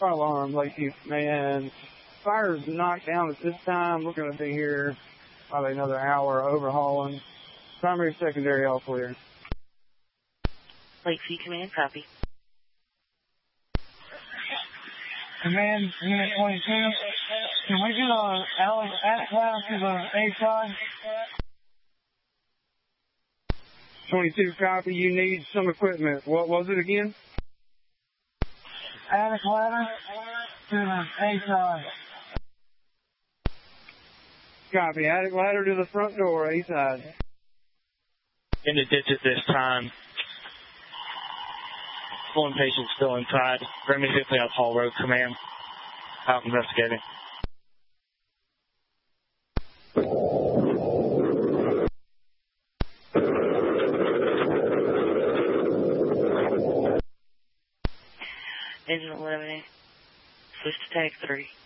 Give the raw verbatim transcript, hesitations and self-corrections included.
Fire alarm, Lakeview, man. Fire is knocked down at this time. We're going to be here probably another hour overhauling. Primary, secondary, all clear. Lakeview Command, copy. Command, Unit twenty-two. Can we get an attic ladder to the A side? twenty-two, copy. You need some equipment. What was it again? Attic ladder to the A side. Copy. Attic ladder to the front door, A side. In the ditch at this time. One patient still inside. Bring me safely out Hall Road, Command. Out investigating. Engine eleven, switch to tag three.